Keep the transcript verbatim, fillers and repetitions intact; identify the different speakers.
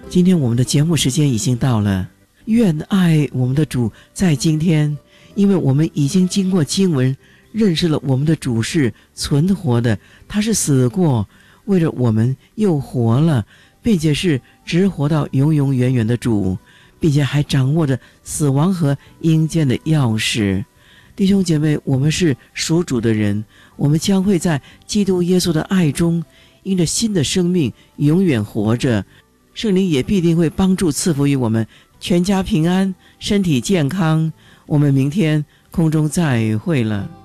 Speaker 1: 今天我们的节目时间已经到了，愿爱我们的主在今天，因为我们已经经过经文认识了我们的主是存活的，他是死过，为了我们又活了，并且是直活到永永远远的主，并且还掌握着死亡和阴间的钥匙。弟兄姐妹，我们是属主的人，我们将会在基督耶稣的爱中，因着新的生命永远活着。圣灵也必定会帮助赐福于我们，全家平安，身体健康。我们明天空中再会了。